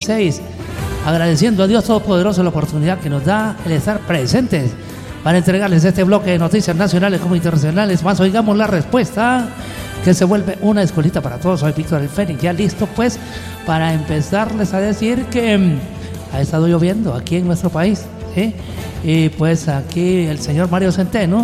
16, agradeciendo a Dios Todopoderoso la oportunidad que nos da el estar presentes para entregarles este bloque de noticias nacionales como internacionales. Más oigamos la respuesta, que se vuelve una escuelita para todos. Soy Víctor el Fénix, ya listo pues para empezarles a decir que ha estado lloviendo aquí en nuestro país, ¿sí? Y pues aquí el señor Mario Centeno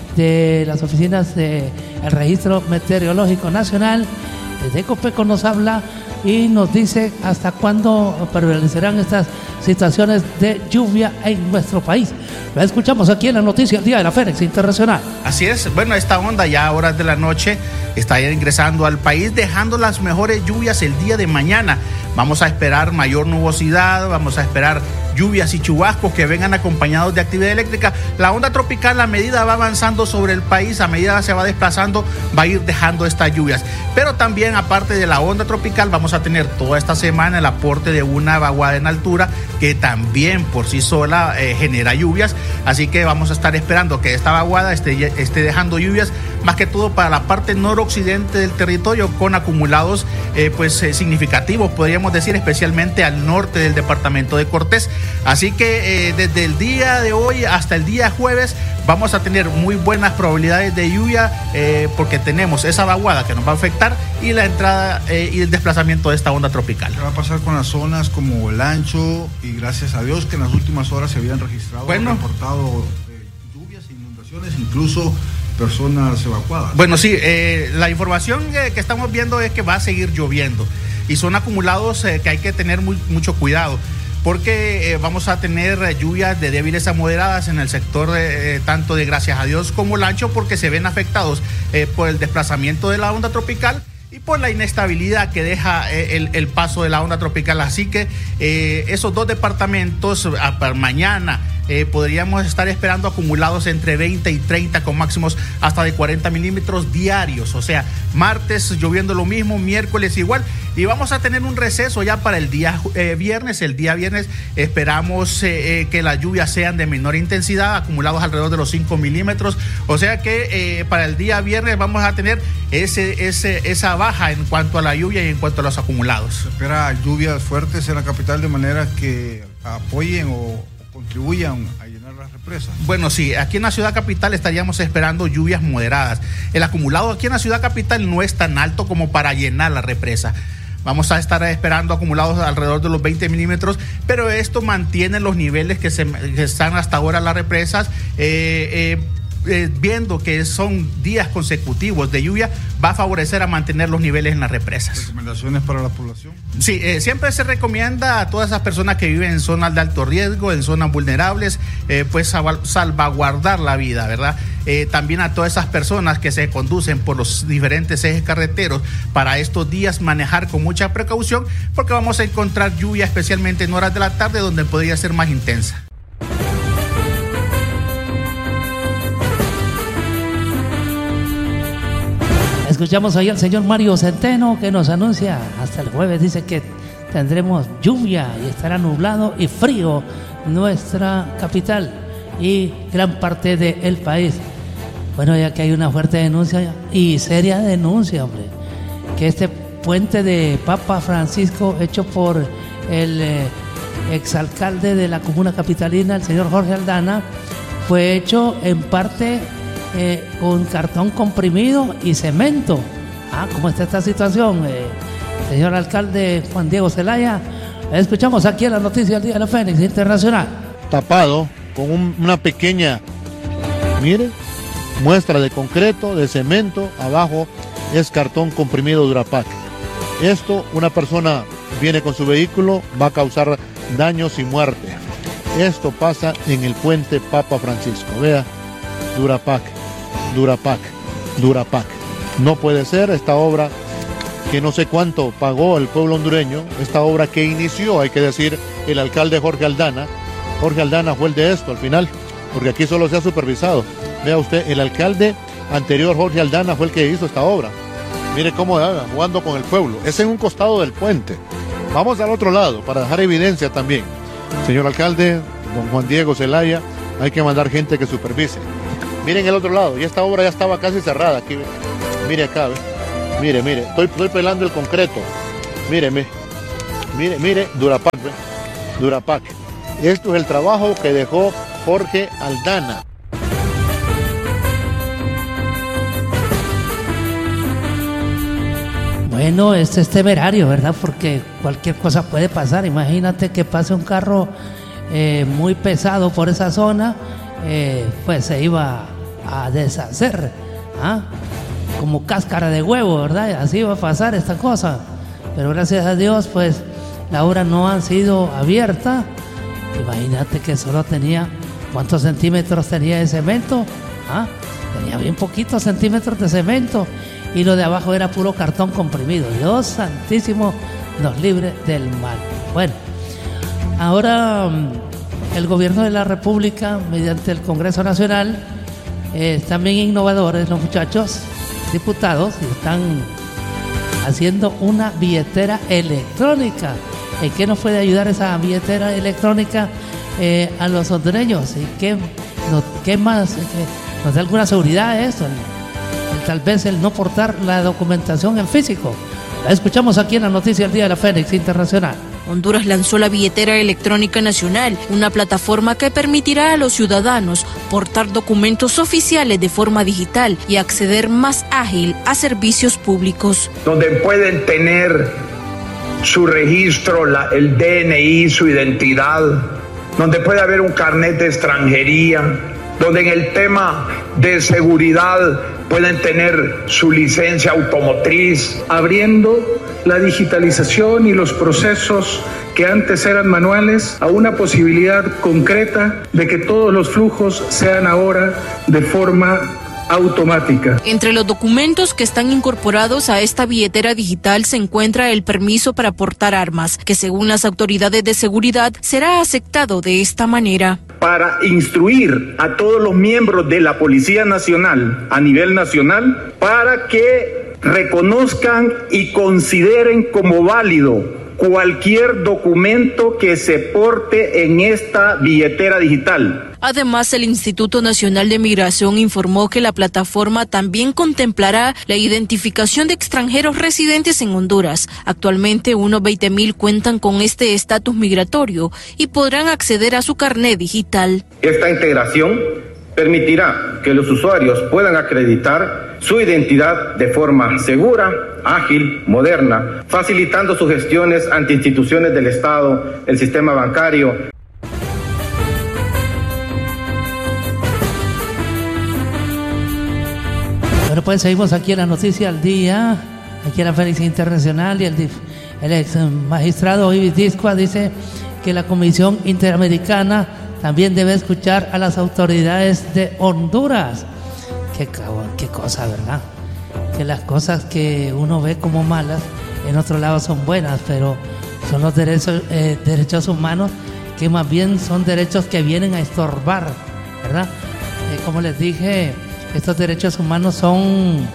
de las oficinas del Registro Meteorológico Nacional de Copeco nos habla y nos dice hasta cuándo prevalecerán estas situaciones de lluvia en nuestro país. Lo escuchamos aquí en la noticia del Día de la Fénix Internacional. Así es, bueno, esta onda ya a horas de la noche está ingresando al país, dejando las mejores lluvias el día de mañana. Vamos a esperar mayor nubosidad, vamos a esperar lluvias y chubascos que vengan acompañados de actividad eléctrica. La onda tropical, a medida va avanzando sobre el país, a medida se va desplazando, va a ir dejando estas lluvias. Pero también, aparte de la onda tropical, vamos a tener toda esta semana el aporte de una vaguada en altura que también por sí sola genera lluvias. Así que vamos a estar esperando que esta vaguada esté dejando lluvias, más que todo para la parte noroccidente del territorio, con acumulados significativos, podríamos decir, especialmente al norte del departamento de Cortés. Así que desde el día de hoy hasta el día jueves vamos a tener muy buenas probabilidades de lluvia, porque tenemos esa vaguada que nos va a afectar y la entrada y el desplazamiento de esta onda tropical. ¿Qué va a pasar con las zonas como el Ancho? Y gracias a Dios que en las últimas horas se habían reportado lluvias, inundaciones, incluso personas evacuadas. Bueno, sí, la información que estamos viendo es que va a seguir lloviendo y son acumulados que hay que tener mucho cuidado, porque vamos a tener lluvias de débiles a moderadas en el sector tanto de Gracias a Dios como el Ancho, porque se ven afectados por el desplazamiento de la onda tropical y por la inestabilidad que deja el paso de la onda tropical. Así que esos dos departamentos para mañana podríamos estar esperando acumulados entre 20 y 30 con máximos hasta de 40 milímetros diarios. O sea, martes lloviendo lo mismo, miércoles igual, y vamos a tener un receso ya para el día viernes. El día viernes esperamos que las lluvias sean de menor intensidad, acumulados alrededor de los 5 milímetros. O sea que para el día viernes vamos a tener esa baja en cuanto a la lluvia y en cuanto a los acumulados. Se espera lluvias fuertes en la capital de manera que apoyen o contribuyan a llenar las represas. Bueno, sí, aquí en la ciudad capital estaríamos esperando lluvias moderadas. El acumulado aquí en la ciudad capital no es tan alto como para llenar la represa. Vamos a estar esperando acumulados alrededor de los 20 milímetros, pero esto mantiene los niveles que están hasta ahora las represas. Viendo que son días consecutivos de lluvia, va a favorecer a mantener los niveles en las represas. ¿Recomendaciones para la población? Sí, siempre se recomienda a todas esas personas que viven en zonas de alto riesgo, en zonas vulnerables, salvaguardar la vida, ¿verdad? También a todas esas personas que se conducen por los diferentes ejes carreteros, para estos días manejar con mucha precaución, porque vamos a encontrar lluvia especialmente en horas de la tarde, donde podría ser más intensa. Escuchamos ahí al señor Mario Centeno, que nos anuncia hasta el jueves, dice que tendremos lluvia y estará nublado y frío nuestra capital y gran parte del país. Bueno, ya que hay una fuerte denuncia y seria denuncia, hombre, que este puente de Papa Francisco hecho por el exalcalde de la comuna capitalina, el señor Jorge Aldana, fue hecho en parte con cartón comprimido y cemento. ¿Cómo está esta situación, señor alcalde Juan Diego Zelaya? Escuchamos aquí en la noticia del Día de la Fénix Internacional. Tapado con una pequeña, mire, muestra de concreto, de cemento, abajo es cartón comprimido Durapac. Esto, una persona viene con su vehículo, va a causar daños y muerte. Esto pasa en el puente Papa Francisco. Vea, Durapac, Durapac, Durapac. No puede ser esta obra que no sé cuánto pagó el pueblo hondureño, esta obra que inició, hay que decir, el alcalde Jorge Aldana. Jorge Aldana fue el de esto al final, porque aquí solo se ha supervisado. Vea usted, el alcalde anterior, Jorge Aldana, fue el que hizo esta obra. Mire cómo jugando con el pueblo. Es en un costado del puente. Vamos al otro lado para dejar evidencia también. Señor alcalde, don Juan Diego Zelaya, hay que mandar gente que supervise. Miren el otro lado, y esta obra ya estaba casi cerrada aquí. Mire acá, ¿ve? Mire, estoy pelando el concreto. Míreme. Mire, Durapac, ¿ve? Durapac. Esto es el trabajo que dejó Jorge Aldana. Bueno, este es temerario, ¿verdad? Porque cualquier cosa puede pasar. Imagínate que pase un carro muy pesado por esa zona, pues se iba a deshacer, como cáscara de huevo, ¿verdad? Así va a pasar esta cosa. Pero gracias a Dios, pues las obras no han sido abiertas. Imagínate que solo tenía, ¿cuántos centímetros tenía de cemento? Tenía bien poquitos centímetros de cemento. Y lo de abajo era puro cartón comprimido. Dios santísimo nos libre del mal. Bueno, ahora el gobierno de la República, mediante el Congreso Nacional, están bien innovadores los muchachos, diputados, y están haciendo una billetera electrónica. ¿En qué nos puede ayudar esa billetera electrónica a los hondureños? ¿Y qué más? ¿Nos da alguna seguridad esto? Tal vez el no portar la documentación en físico. La escuchamos aquí en la noticia del Día de la Fénix Internacional. Honduras lanzó la billetera electrónica nacional, una plataforma que permitirá a los ciudadanos portar documentos oficiales de forma digital y acceder más ágil a servicios públicos. Donde pueden tener su registro, el DNI, su identidad, donde puede haber un carnet de extranjería, donde en el tema de seguridad pueden tener su licencia automotriz. Abriendo la digitalización y los procesos que antes eran manuales a una posibilidad concreta de que todos los flujos sean ahora de forma automática. Entre los documentos que están incorporados a esta billetera digital se encuentra el permiso para portar armas, que según las autoridades de seguridad será aceptado de esta manera. Para instruir a todos los miembros de la Policía Nacional a nivel nacional para que reconozcan y consideren como válido cualquier documento que se porte en esta billetera digital. Además, el Instituto Nacional de Migración informó que la plataforma también contemplará la identificación de extranjeros residentes en Honduras. Actualmente, unos 20,000 cuentan con este estatus migratorio y podrán acceder a su carnet digital. Esta integración permitirá que los usuarios puedan acreditar su identidad de forma segura, ágil, moderna, facilitando sus gestiones ante instituciones del Estado, el sistema bancario. Bueno, pues seguimos aquí en la noticia al día, aquí en la Fénix Internacional, y el ex magistrado Ibis Discua dice que la Comisión Interamericana también debe escuchar a las autoridades de Honduras. Qué cosa, ¿verdad? Que las cosas que uno ve como malas en otro lado son buenas, pero son los derechos humanos que más bien son derechos que vienen a estorbar, ¿verdad? Como les dije, estos derechos humanos son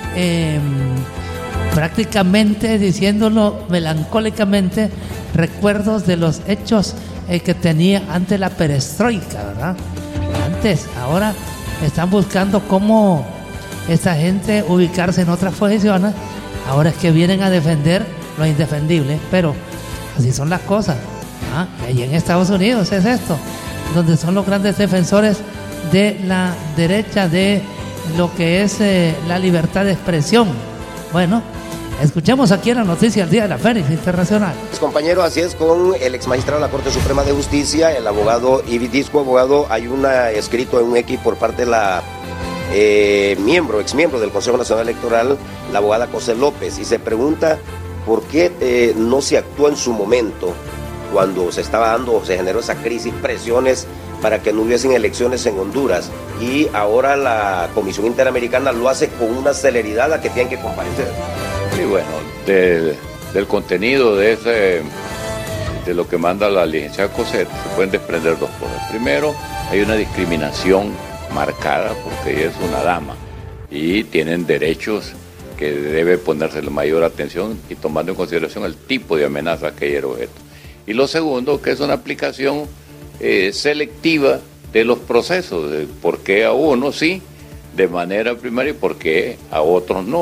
prácticamente, diciéndolo melancólicamente, recuerdos de los hechos que tenía antes la perestroika, ¿verdad? Antes, ahora están buscando cómo esta gente ubicarse en otras posiciones. Ahora es que vienen a defender lo indefendible, pero así son las cosas. Y en Estados Unidos es esto, donde son los grandes defensores de la derecha, de lo que es la libertad de expresión. Bueno, escuchemos aquí en la noticia el Día de la Fénix Internacional. Compañero, así es, con el ex magistrado de la Corte Suprema de Justicia, el abogado Ibis Discua, abogado. Hay escrito en un X por parte de la ex miembro del Consejo Nacional Electoral, la abogada José López, y se pregunta por qué no se actuó en su momento cuando se generó esa crisis, presiones para que no hubiesen elecciones en Honduras, y ahora la Comisión Interamericana lo hace con una celeridad a que tienen que comparecer. Sí, bueno, del contenido de lo que manda la licenciada Cosette se pueden desprender dos cosas. Primero, hay una discriminación marcada porque ella es una dama y tienen derechos que debe ponerse la mayor atención y tomando en consideración el tipo de amenaza que ella era objeto. Y lo segundo, que es una aplicación selectiva de los procesos, de por qué a uno sí de manera primaria y por qué a otros no.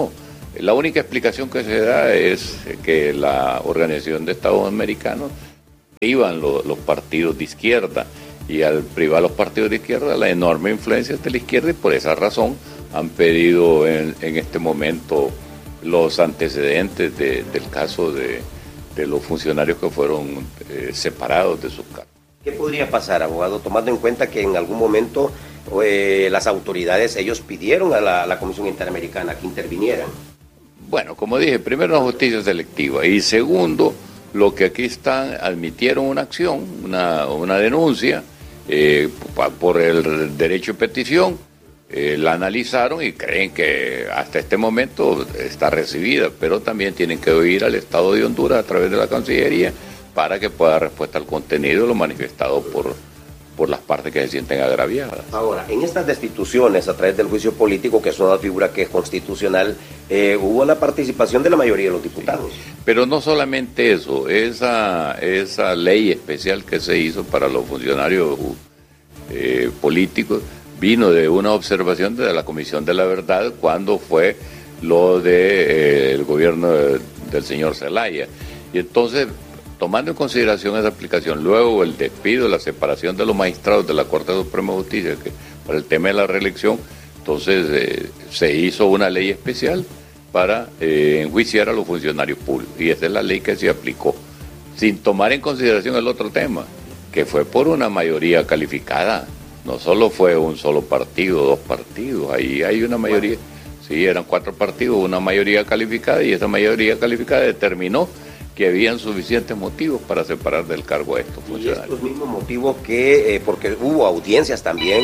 La única explicación que se da es que la Organización de Estados Americanos privan los partidos de izquierda, y al privar los partidos de izquierda, la enorme influencia de la izquierda, y por esa razón han pedido en este momento los antecedentes del caso de los funcionarios que fueron separados de sus cargos. ¿Qué podría pasar, abogado, tomando en cuenta que en algún momento las autoridades, ellos pidieron a la Comisión Interamericana que intervinieran? Bueno, como dije, primero la justicia selectiva, y segundo, lo que aquí están, admitieron una acción, una denuncia por el derecho de petición, la analizaron y creen que hasta este momento está recibida, pero también tienen que oír al Estado de Honduras a través de la Cancillería para que pueda dar respuesta al contenido de lo manifestado por las partes que se sienten agraviadas. Ahora, en estas destituciones a través del juicio político, que es una figura que es constitucional, hubo la participación de la mayoría de los diputados. Sí, pero no solamente eso, esa ley especial que se hizo para los funcionarios políticos vino de una observación de la Comisión de la Verdad cuando fue lo del gobierno del señor Zelaya. Y entonces, tomando en consideración esa aplicación, luego el despido, la separación de los magistrados de la Corte Suprema de Justicia, que para el tema de la reelección, entonces se hizo una ley especial para enjuiciar a los funcionarios públicos, y esa es la ley que se aplicó, sin tomar en consideración el otro tema, que fue por una mayoría calificada. No solo fue un solo partido, 2 partidos, ahí hay una mayoría, sí, eran 4 partidos, una mayoría calificada, y esa mayoría calificada determinó que habían suficientes motivos para separar del cargo a estos funcionarios. Y estos mismos motivos que, porque hubo audiencias también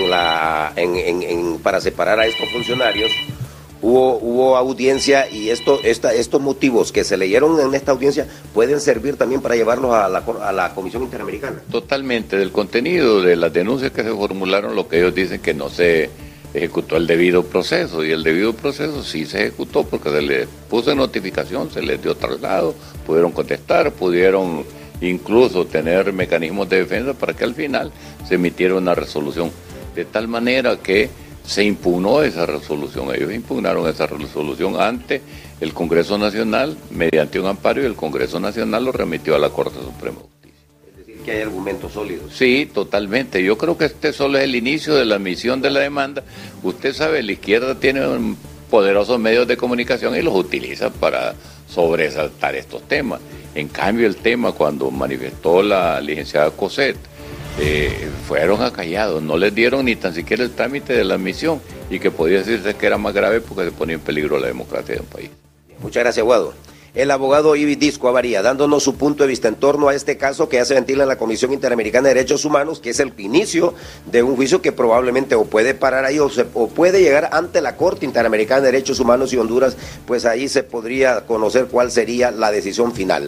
para separar a estos funcionarios, hubo audiencia, y estos motivos que se leyeron en esta audiencia pueden servir también para llevarlos a la Comisión Interamericana. Totalmente, del contenido de las denuncias que se formularon, lo que ellos dicen que no se ejecutó el debido proceso, y el debido proceso sí se ejecutó porque se les puso notificación, se les dio traslado, pudieron contestar, pudieron incluso tener mecanismos de defensa para que al final se emitiera una resolución, de tal manera que se impugnó esa resolución. Ellos impugnaron esa resolución ante el Congreso Nacional mediante un amparo, y el Congreso Nacional lo remitió a la Corte Suprema de Justicia. Es decir, que hay argumentos sólidos. Sí, totalmente. Yo creo que este solo es el inicio de la admisión de la demanda. Usted sabe, la izquierda tiene poderosos medios de comunicación y los utiliza para sobresaltar estos temas. En cambio, el tema, cuando manifestó la licenciada Cosette, fueron acallados, no les dieron ni tan siquiera el trámite de la admisión, y que podía decirse que era más grave porque se ponía en peligro la democracia de un país. Muchas gracias, abogado. El abogado Ibi Disco Avaría, dándonos su punto de vista en torno a este caso que ya se ventila en la Comisión Interamericana de Derechos Humanos, que es el inicio de un juicio que probablemente o puede parar ahí o puede llegar ante la Corte Interamericana de Derechos Humanos, y Honduras, pues ahí se podría conocer cuál sería la decisión final.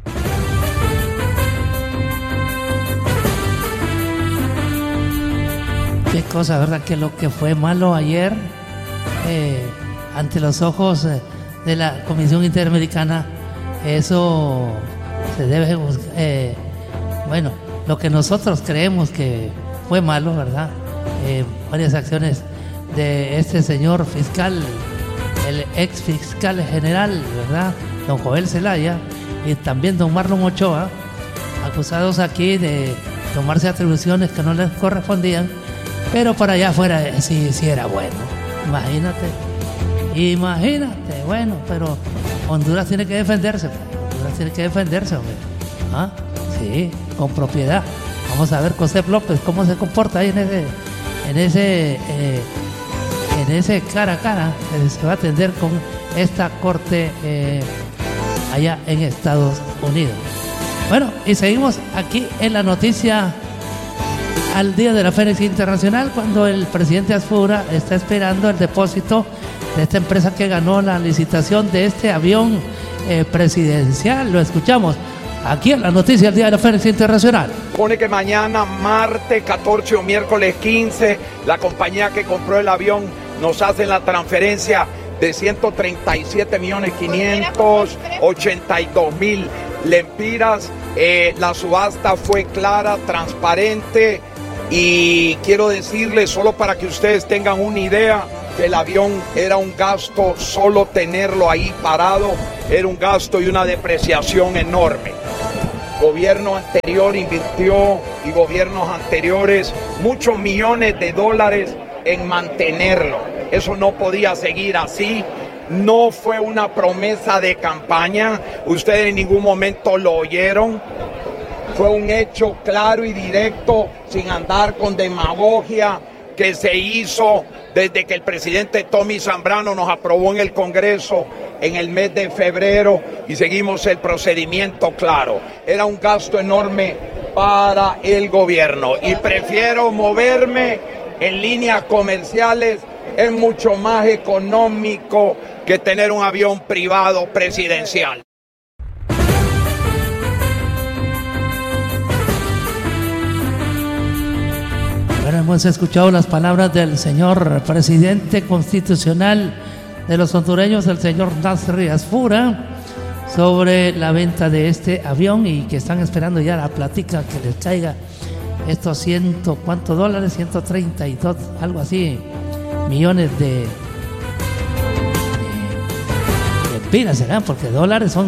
Qué cosa, ¿verdad? Que lo que fue malo ayer ante los ojos de la Comisión Interamericana, eso se debe bueno, lo que nosotros creemos que fue malo, ¿verdad? Varias acciones de este señor fiscal, el ex fiscal general, ¿verdad? Don Joel Zelaya, y también don Marlon Ochoa, acusados aquí de tomarse atribuciones que no les correspondían. Pero para allá afuera sí era bueno. Imagínate, bueno, pero Honduras tiene que defenderse. Hombre. ¿Ah? Sí, con propiedad. Vamos a ver Josep López cómo se comporta ahí en ese cara a cara que se va a atender con esta corte allá en Estados Unidos. Bueno, y seguimos aquí en la noticia al día de la Fénix Internacional, cuando el presidente Asfura está esperando el depósito de esta empresa que ganó la licitación de este avión presidencial. Lo escuchamos aquí en la noticia al día de la Fénix Internacional. Pone que mañana, martes 14 o miércoles 15, la compañía que compró el avión nos hace la transferencia de 137.582.000 lempiras. La subasta fue clara, transparente, y quiero decirles, solo para que ustedes tengan una idea, que el avión era un gasto, solo tenerlo ahí parado era un gasto y una depreciación enorme. Gobierno anterior invirtió y gobiernos anteriores muchos millones de dólares en mantenerlo. Eso no podía seguir así. No fue una promesa de campaña. Ustedes en ningún momento lo oyeron. Fue un hecho claro y directo, sin andar con demagogia, que se hizo desde que el presidente Tommy Zambrano nos aprobó en el Congreso en el mes de febrero y seguimos el procedimiento claro. Era un gasto enorme para el gobierno y prefiero moverme en líneas comerciales. Es mucho más económico que tener un avión privado presidencial. Bueno, hemos escuchado las palabras del señor presidente constitucional de los hondureños, el señor Nasri Asfura, sobre la venta de este avión y que están esperando ya la plática que les caiga estos ¿cuántos dólares? 132, algo así, millones de pilas serán, porque dólares son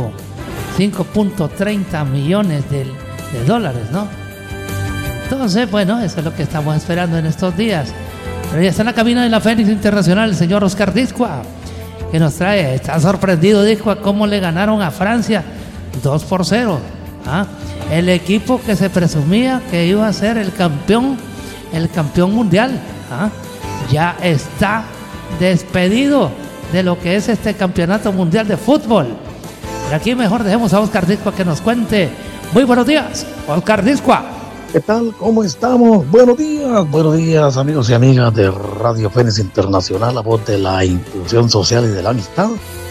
5.30 millones de dólares, ¿no? Entonces, bueno, eso es lo que estamos esperando en estos días. Pero ya está en la cabina de la Fénix Internacional el señor Oscar Discua, que nos trae, está sorprendido Discua cómo le ganaron a Francia 2-0. ¿Ah? El equipo que se presumía que iba a ser el campeón mundial, ¿ah? Ya está despedido de lo que es este campeonato mundial de fútbol. Y aquí mejor dejemos a Oscar Discua que nos cuente. Muy buenos días, Oscar Discua. ¿Qué tal? ¿Cómo estamos? Buenos días amigos y amigas de Radio Fénix Internacional, la voz de la inclusión social y de la amistad.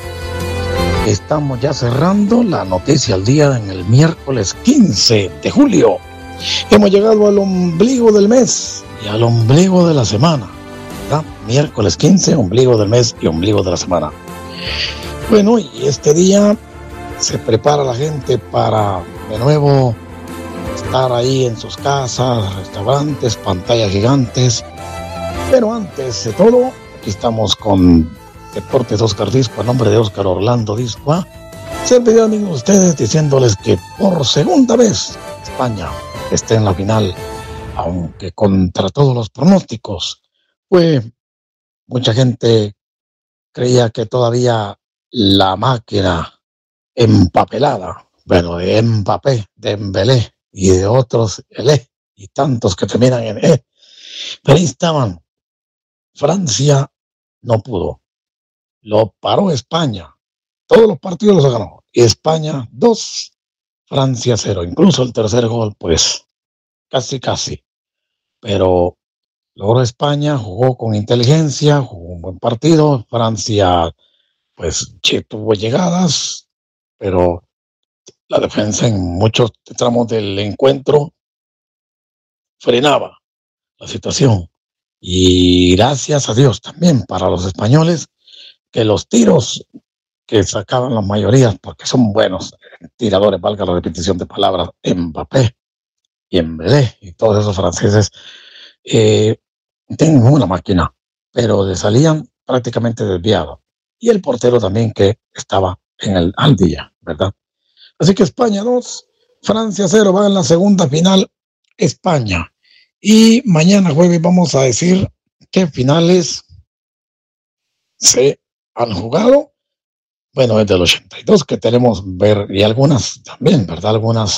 Estamos ya cerrando la noticia al día en el miércoles 15 de julio. Hemos llegado al ombligo del mes y al ombligo de la semana, ¿verdad? Miércoles 15, ombligo del mes y ombligo de la semana. Bueno, y este día se prepara la gente para de nuevo estar ahí en sus casas, restaurantes, pantallas gigantes. Pero antes de todo, aquí estamos con Deportes Oscar Discua, a nombre de Oscar Orlando Discua. Servidor de ustedes diciéndoles que por segunda vez España está en la final, aunque contra todos los pronósticos. Mucha gente creía que todavía la máquina empapelada, bueno, de Mbappé, de Dembélé y de otros, y tantos que terminan en pero ahí estaban. Francia no pudo, lo paró España, todos los partidos los ganó, y España 2, Francia 0, incluso el tercer gol, pues casi, pero logró España, jugó con inteligencia, jugó un buen partido. Francia pues tuvo llegadas, pero la defensa en muchos tramos del encuentro frenaba la situación. Y gracias a Dios también para los españoles, que los tiros que sacaban las mayorías, porque son buenos tiradores, valga la repetición de palabras, Mbappé y Dembélé y todos esos franceses, tienen una máquina, pero le salían prácticamente desviados. Y el portero también, que estaba al día, ¿verdad? Así que España 2, Francia 0, va en la segunda final España. Y mañana jueves vamos a decir qué finales se han jugado. Bueno, desde el 82 que tenemos ver, y algunas también, ¿verdad? Algunas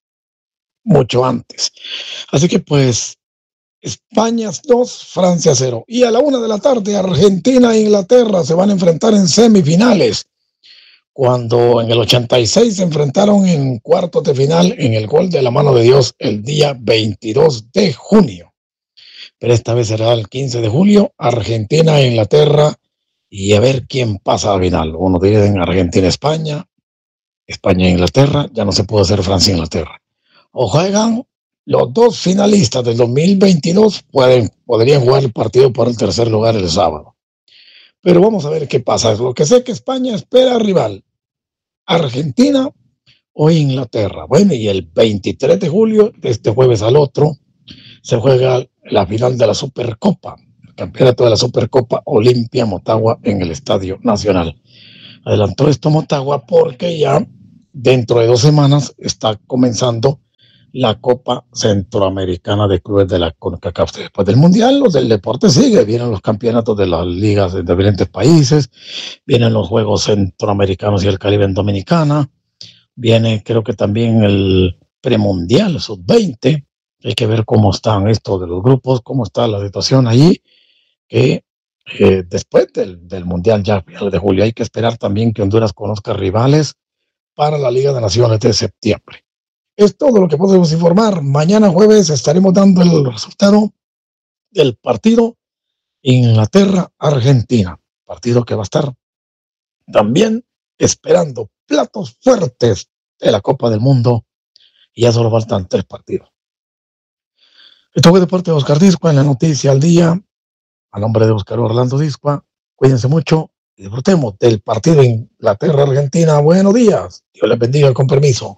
mucho antes. Así que pues España 2, Francia 0. Y a la 1 de la tarde, Argentina e Inglaterra se van a enfrentar en semifinales. Cuando en el 86 se enfrentaron en cuartos de final en el gol de la mano de Dios el día 22 de junio. Pero esta vez será el 15 de julio, Argentina e Inglaterra, y a ver quién pasa a la final. Uno dice en Argentina-España, España-Inglaterra, ya no se puede hacer Francia-Inglaterra. O juegan los dos finalistas del 2022, podrían jugar el partido por el tercer lugar el sábado. Pero vamos a ver qué pasa. Lo que sé que España espera rival, Argentina o Inglaterra. Bueno, y el 23 de julio, de este jueves al otro, se juega la final de la Supercopa, campeonato de la Supercopa Olimpia Motagua en el Estadio Nacional. Adelantó esto Motagua porque ya dentro de 2 semanas está comenzando la Copa Centroamericana de Clubes de la CONCACAF. Después del Mundial, los del deporte sigue, vienen los campeonatos de las ligas de diferentes países, vienen los Juegos Centroamericanos y el Caribe en Dominicana, viene creo que también el premundial sub-20, hay que ver cómo están estos de los grupos, cómo está la situación ahí, que después del Mundial ya de julio hay que esperar también que Honduras conozca rivales para la Liga de Naciones de septiembre. Es todo lo que podemos informar. Mañana jueves estaremos dando el resultado del partido Inglaterra-Argentina, partido que va a estar también esperando platos fuertes de la Copa del Mundo, y ya solo faltan 3 partidos. Esto fue Deporte de Oscar Discua en la Noticia al Día. A nombre de Oscar Orlando Discua, cuídense mucho y disfrutemos del partido Inglaterra-Argentina. Buenos días. Dios les bendiga, con permiso.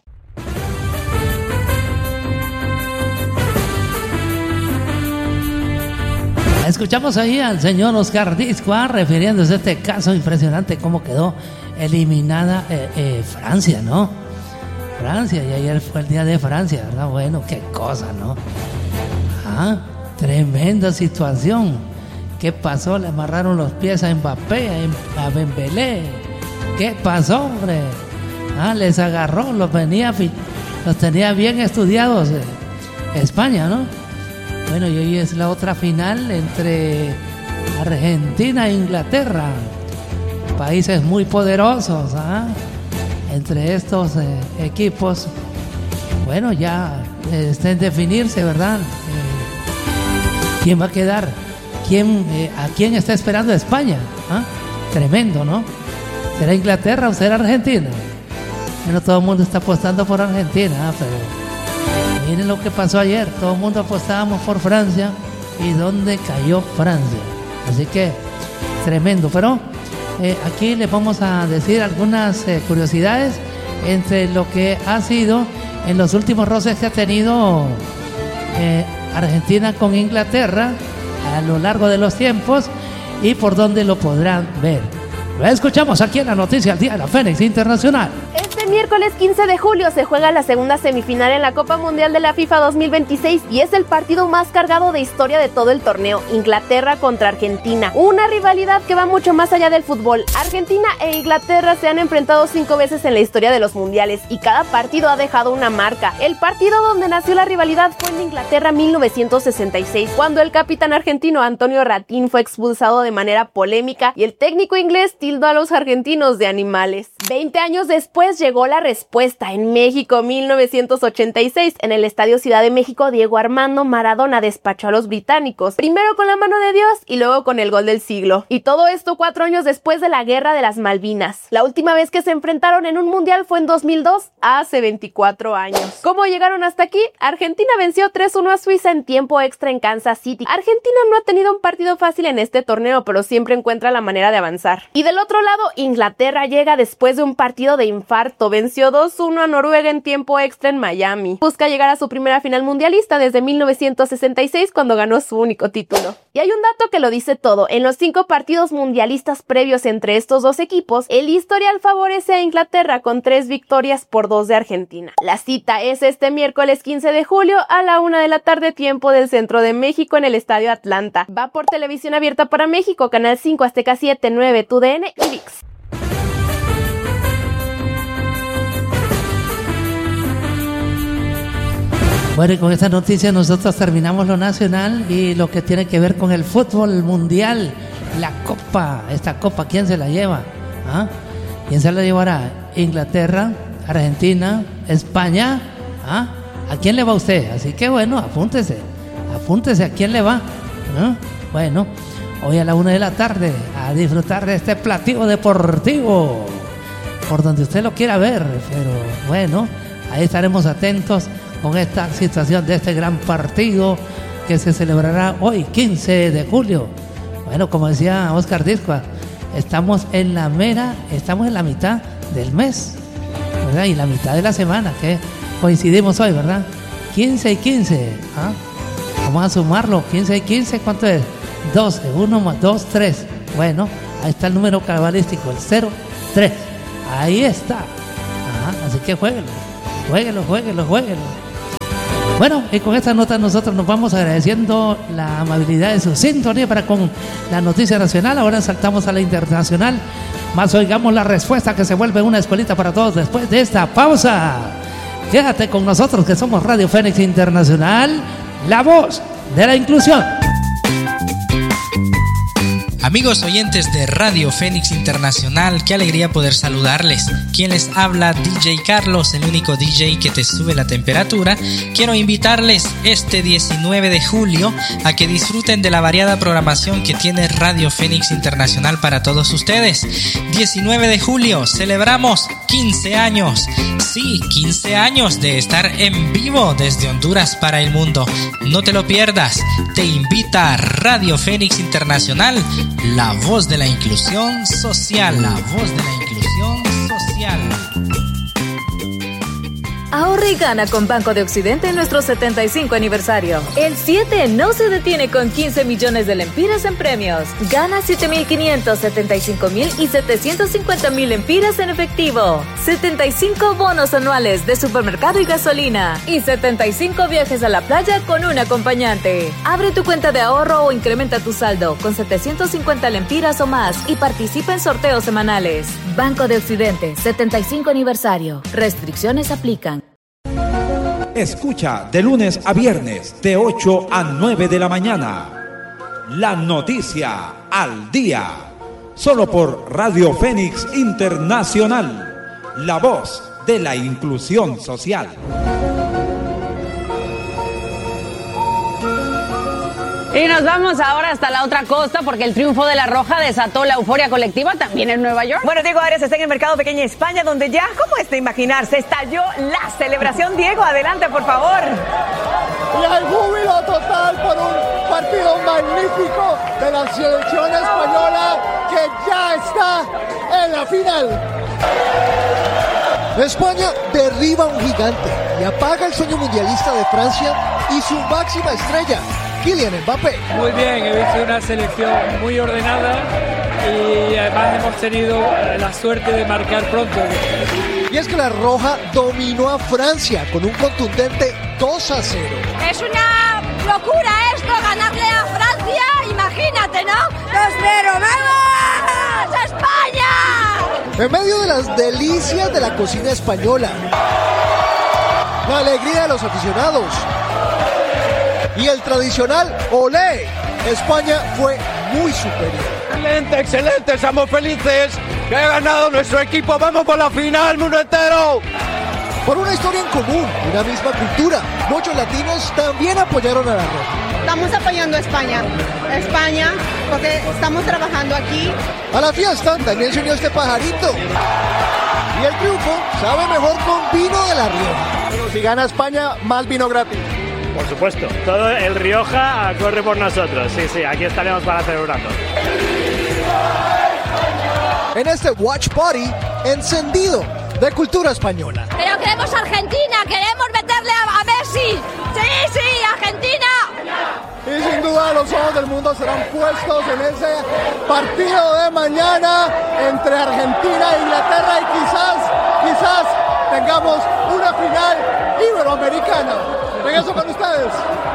Escuchamos ahí al señor Oscar Discua refiriéndose a este caso impresionante, cómo quedó eliminada Francia, ¿no? Francia, y ayer fue el día de Francia, ¿verdad? Bueno, qué cosa, ¿no? Tremenda situación. ¿Qué pasó? Le amarraron los pies a Mbappé, a Dembélé. ¿Qué pasó, hombre? Les agarró, los tenía bien estudiados España, ¿no? Bueno, y hoy es la otra final entre Argentina e Inglaterra. Países muy poderosos, entre estos equipos. Bueno, ya está en definirse, ¿verdad? ¿Quién va a quedar? ¿A quién está esperando España? Tremendo, ¿no? ¿Será Inglaterra o será Argentina? Bueno, todo el mundo está apostando por Argentina, pero miren lo que pasó ayer. Todo el mundo apostábamos por Francia. ¿Y dónde cayó Francia? Así que, tremendo. Pero aquí les vamos a decir algunas curiosidades entre lo que ha sido en los últimos roces que ha tenido Argentina con Inglaterra a lo largo de los tiempos y por donde lo podrán ver. Lo escuchamos aquí en la Noticia al Día de la Fénix Internacional. Este miércoles 15 de julio se juega la segunda semifinal en la Copa Mundial de la FIFA 2026 y es el partido más cargado de historia de todo el torneo, Inglaterra contra Argentina. Una rivalidad que va mucho más allá del fútbol. Argentina e Inglaterra se han enfrentado 5 veces en la historia de los mundiales y cada partido ha dejado una marca. El partido donde nació la rivalidad fue en Inglaterra 1966, cuando el capitán argentino Antonio Ratín fue expulsado de manera polémica y el técnico inglés tildó a los argentinos de animales. 20 años después llegó la respuesta. En México, 1986, en el Estadio Ciudad de México, Diego Armando Maradona despachó a los británicos, primero con la mano de Dios y luego con el gol del siglo. Y todo esto 4 años después de la Guerra de las Malvinas. La última vez que se enfrentaron en un mundial fue en 2002, hace 24 años. ¿Cómo llegaron hasta aquí? Argentina venció 3-1 a Suiza en tiempo extra en Kansas City. Argentina no ha tenido un partido fácil en este torneo, pero siempre encuentra la manera de avanzar. Y del otro lado, Inglaterra llega después de un partido de infarto. Venció 2-1 a Noruega en tiempo extra en Miami. Busca llegar a su primera final mundialista desde 1966, cuando ganó su único título. Y hay un dato que lo dice todo. En los 5 partidos mundialistas previos entre estos dos equipos, el historial favorece a Inglaterra con 3 victorias por 2 de Argentina. La cita es este miércoles 15 de julio a la 1 de la tarde, tiempo del centro de México, en el Estadio Atlanta. Va por televisión abierta para México, Canal 5, Azteca 7, 9, TUDN y ViX. Bueno, y con esta noticia nosotros terminamos lo nacional y lo que tiene que ver con el fútbol mundial. La copa, esta copa, ¿quién se la lleva? ¿Quién se la llevará? ¿Inglaterra? ¿Argentina? ¿España? ¿A quién le va usted? Así que bueno, apúntese a quién le va. Bueno, hoy a la 1 de la tarde a disfrutar de este platillo deportivo por donde usted lo quiera ver, pero bueno, ahí estaremos atentos con esta situación de este gran partido que se celebrará hoy, 15 de julio. Bueno, como decía Oscar Discua, estamos en la mitad del mes, ¿verdad? Y la mitad de la semana, que coincidimos hoy, ¿verdad? 15 y 15, Vamos a sumarlo, 15 y 15, ¿cuánto es? 12, 1 más 2, 3. Bueno, ahí está el número cabalístico, el 0, 3. Ahí está. Ajá, así que jueguenlo. Bueno, y con esta nota nosotros nos vamos agradeciendo la amabilidad de su sintonía para con la noticia nacional. Ahora saltamos a la internacional. Más oigamos la respuesta que se vuelve una escuelita para todos después de esta pausa. Quédate con nosotros que somos Radio Fénix Internacional, la voz de la inclusión. Amigos oyentes de Radio Fénix Internacional, qué alegría poder saludarles. Quien les habla, DJ Carlos, el único DJ que te sube la temperatura. Quiero invitarles este 19 de julio a que disfruten de la variada programación que tiene Radio Fénix Internacional para todos ustedes. 19 de julio celebramos 15 años. Sí, 15 años de estar en vivo desde Honduras para el mundo. No te lo pierdas. Te invita a Radio Fénix Internacional, la voz de la inclusión social. La voz de la inclusión social. Ahorra y gana con Banco de Occidente en nuestro 75 aniversario. El 7 no se detiene con 15 millones de lempiras en premios. Gana 7.500, 75.000 y 750.000 lempiras en efectivo. 75 bonos anuales de supermercado y gasolina. Y 75 viajes a la playa con un acompañante. Abre tu cuenta de ahorro o incrementa tu saldo con 750 lempiras o más y participa en sorteos semanales. Banco de Occidente, 75 aniversario. Restricciones aplican. Escucha de lunes a viernes de 8 a 9 de la mañana. La noticia al día. Solo por Radio Fénix Internacional. La voz de la inclusión social. Y nos vamos ahora hasta la otra costa porque el triunfo de la Roja desató la euforia colectiva también en Nueva York. Bueno, Diego Arias está en el mercado pequeño España, donde ya, ¿cómo es de imaginar? Se estalló la celebración. Diego, adelante, por favor. Y el júbilo total por un partido magnífico de la selección española que ya está en la final. España derriba a un gigante y apaga el sueño mundialista de Francia y su máxima estrella, Kylian Mbappé. Muy bien, he visto una selección muy ordenada y además hemos tenido la suerte de marcar pronto. Y es que la Roja dominó a Francia con un contundente 2-0. Es una locura esto, ganarle a Francia, imagínate, ¿no? 2-0, ¡vamos! ¡España! En medio de las delicias de la cocina española, la alegría de los aficionados y el tradicional olé, España fue muy superior. Excelente, excelente, estamos felices que ha ganado nuestro equipo, vamos por la final, mundo entero. Por una historia en común, una misma cultura, muchos latinos también apoyaron a la Roja. Estamos apoyando a España, porque estamos trabajando aquí. A la fiesta también se unió este pajarito. Y el triunfo sabe mejor con vino de La Rioja. Pero si gana España, más vino gratis. Por supuesto, todo el Rioja corre por nosotros. Sí, aquí estaremos para celebrarlo. En este Watch Party encendido de cultura española. Pero queremos Argentina, queremos meterle a Messi. Sí, Argentina. Y sin duda los ojos del mundo serán puestos en ese partido de mañana entre Argentina e Inglaterra y quizás tengamos una final iberoamericana. Regreso con ustedes.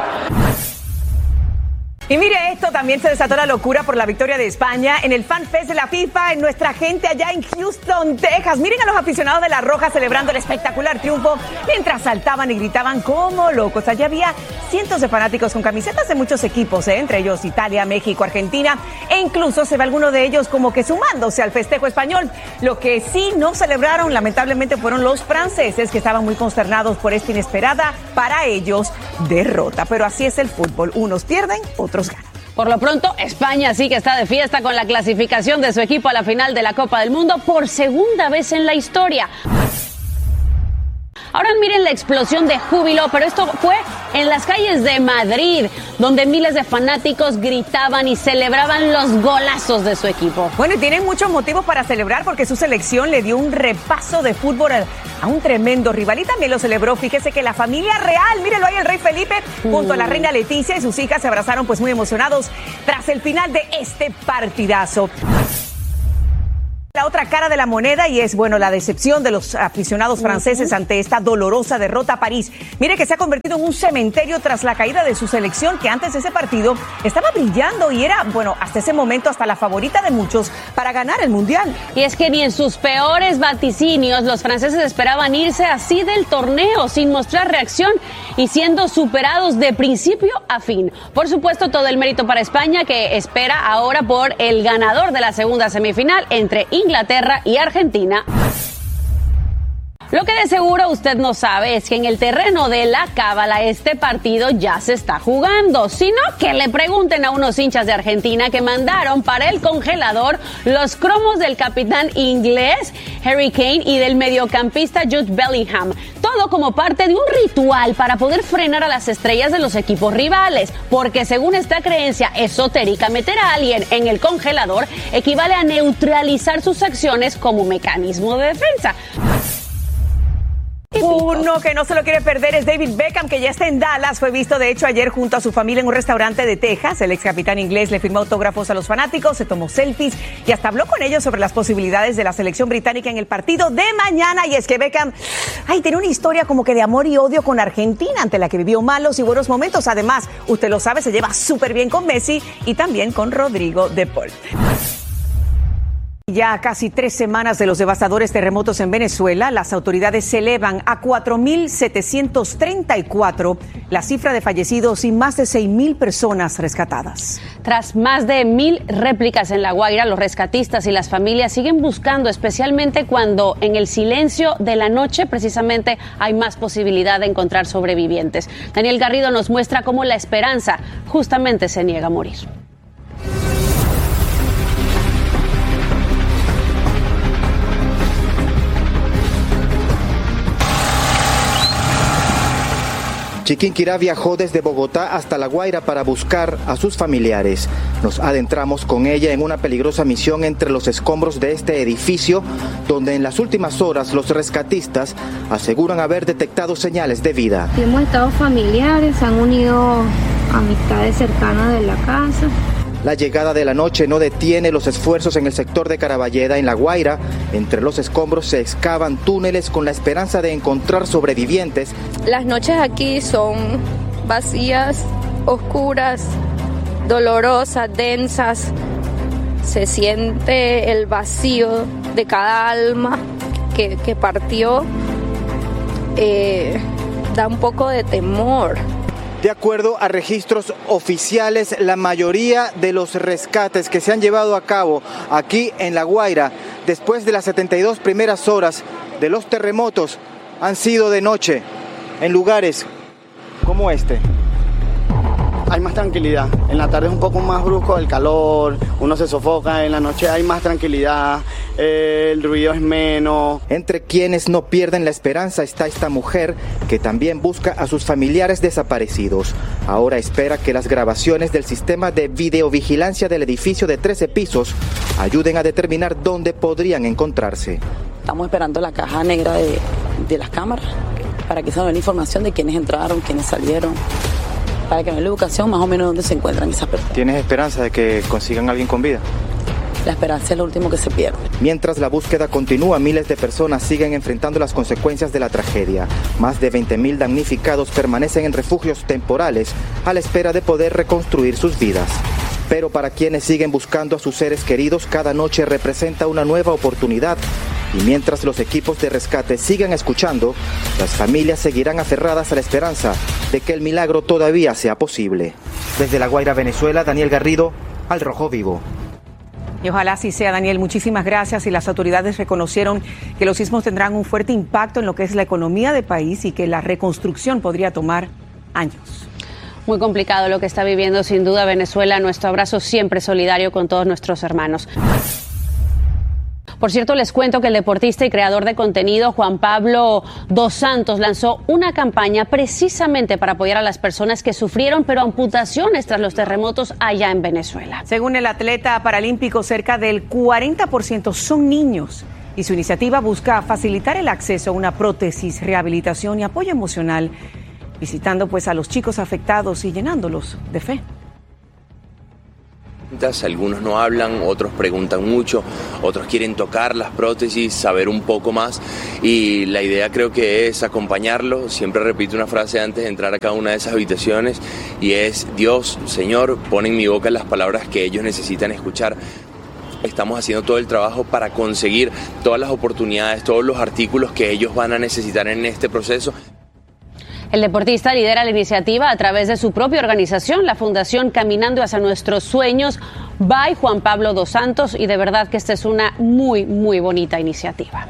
Y mire esto, también se desató la locura por la victoria de España en el Fan Fest de la FIFA, en nuestra gente allá en Houston, Texas. Miren a los aficionados de la Roja celebrando el espectacular triunfo mientras saltaban y gritaban como locos. Allá había cientos de fanáticos con camisetas de muchos equipos, entre ellos Italia, México, Argentina, e incluso se ve alguno de ellos como que sumándose al festejo español. Lo que sí no celebraron, lamentablemente, fueron los franceses, que estaban muy consternados por esta inesperada, para ellos, derrota. Pero así es el fútbol, unos pierden, otros ganan. Por lo pronto, España sí que está de fiesta con la clasificación de su equipo a la final de la Copa del Mundo por segunda vez en la historia. Ahora miren la explosión de júbilo, pero esto fue en las calles de Madrid, donde miles de fanáticos gritaban y celebraban los golazos de su equipo. Bueno, y tienen muchos motivos para celebrar porque su selección le dio un repaso de fútbol a un tremendo rival y también lo celebró. Fíjese que la familia real, mírenlo ahí, el rey Felipe junto a la reina Leticia y sus hijas se abrazaron pues muy emocionados tras el final de este partidazo. La otra cara de la moneda y es, bueno, la decepción de los aficionados franceses ante esta dolorosa derrota a París. Mire que se ha convertido en un cementerio tras la caída de su selección que antes de ese partido estaba brillando y era, bueno, hasta ese momento hasta la favorita de muchos para ganar el Mundial. Y es que ni en sus peores vaticinios los franceses esperaban irse así del torneo sin mostrar reacción y siendo superados de principio a fin. Por supuesto, todo el mérito para España que espera ahora por el ganador de la segunda semifinal entre Inglaterra y Argentina. Lo que de seguro usted no sabe es que en el terreno de la cábala este partido ya se está jugando. Sino que le pregunten a unos hinchas de Argentina que mandaron para el congelador los cromos del capitán inglés Harry Kane y del mediocampista Jude Bellingham. Todo como parte de un ritual para poder frenar a las estrellas de los equipos rivales. Porque según esta creencia esotérica, meter a alguien en el congelador equivale a neutralizar sus acciones como mecanismo de defensa. Uno que no se lo quiere perder es David Beckham, que ya está en Dallas. Fue visto, de hecho, ayer junto a su familia en un restaurante de Texas. El ex capitán inglés le firmó autógrafos a los fanáticos, se tomó selfies y hasta habló con ellos sobre las posibilidades de la selección británica en el partido de mañana. Y es que Beckham, tiene una historia como que de amor y odio con Argentina, ante la que vivió malos y buenos momentos. Además, usted lo sabe, se lleva súper bien con Messi y también con Rodrigo de Paul. Ya a casi 3 semanas de los devastadores terremotos en Venezuela, las autoridades se elevan a 4.734 la cifra de fallecidos y más de 6.000 personas rescatadas. Tras más de 1.000 réplicas en La Guaira, los rescatistas y las familias siguen buscando, especialmente cuando en el silencio de la noche precisamente hay más posibilidad de encontrar sobrevivientes. Daniel Garrido nos muestra cómo la esperanza justamente se niega a morir. Chiquinquirá viajó desde Bogotá hasta La Guaira para buscar a sus familiares. Nos adentramos con ella en una peligrosa misión entre los escombros de este edificio, donde en las últimas horas los rescatistas aseguran haber detectado señales de vida. Hemos estado familiares, se han unido amistades cercanas de la casa. La llegada de la noche no detiene los esfuerzos en el sector de Caraballeda, en La Guaira. Entre los escombros se excavan túneles con la esperanza de encontrar sobrevivientes. Las noches aquí son vacías, oscuras, dolorosas, densas. Se siente el vacío de cada alma que partió. Da un poco de temor. De acuerdo a registros oficiales, la mayoría de los rescates que se han llevado a cabo aquí en La Guaira, después de las 72 primeras horas de los terremotos, han sido de noche, en lugares como este. Hay más tranquilidad. En la tarde es un poco más brusco el calor, uno se sofoca, en la noche hay más tranquilidad, el ruido es menos. Entre quienes no pierden la esperanza está esta mujer que también busca a sus familiares desaparecidos. Ahora espera que las grabaciones del sistema de videovigilancia del edificio de 13 pisos ayuden a determinar dónde podrían encontrarse. Estamos esperando la caja negra de las cámaras para que se den la información de quiénes entraron, quiénes salieron, para que vean la educación más o menos dónde se encuentran esas personas. ¿Tienes esperanza de que consigan a alguien con vida? La esperanza es lo último que se pierde. Mientras la búsqueda continúa, miles de personas siguen enfrentando las consecuencias de la tragedia. Más de 20.000 damnificados permanecen en refugios temporales a la espera de poder reconstruir sus vidas. Pero para quienes siguen buscando a sus seres queridos, cada noche representa una nueva oportunidad. Y mientras los equipos de rescate sigan escuchando, las familias seguirán aferradas a la esperanza de que el milagro todavía sea posible. Desde La Guaira, Venezuela, Daniel Garrido, Al Rojo Vivo. Y ojalá así sea, Daniel. Muchísimas gracias. Y las autoridades reconocieron que los sismos tendrán un fuerte impacto en lo que es la economía del país y que la reconstrucción podría tomar años. Muy complicado lo que está viviendo sin duda Venezuela. Nuestro abrazo siempre solidario con todos nuestros hermanos. Por cierto, les cuento que el deportista y creador de contenido Juan Pablo dos Santos lanzó una campaña precisamente para apoyar a las personas que sufrieron amputaciones tras los terremotos allá en Venezuela. Según el atleta paralímpico, cerca del 40% son niños y su iniciativa busca facilitar el acceso a una prótesis, rehabilitación y apoyo emocional, visitando pues a los chicos afectados y llenándolos de fe. Algunos no hablan, otros preguntan mucho, otros quieren tocar las prótesis, saber un poco más, y la idea creo que es acompañarlo. Siempre repito una frase antes de entrar a cada una de esas habitaciones, y es: Dios, Señor, pon en mi boca las palabras que ellos necesitan escuchar. Estamos haciendo todo el trabajo para conseguir todas las oportunidades, todos los artículos que ellos van a necesitar en este proceso. El deportista lidera la iniciativa a través de su propia organización, la Fundación Caminando hacia Nuestros Sueños, by Juan Pablo dos Santos, y de verdad que esta es una muy, muy bonita iniciativa.